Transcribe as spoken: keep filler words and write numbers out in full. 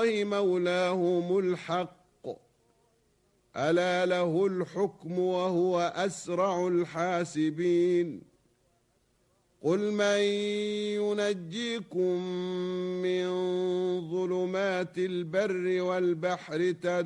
الله مولاهم الحق ألا له الحكم وهو أسرع الحاسبين قل من ينجيكم من ظلمات البر والبحر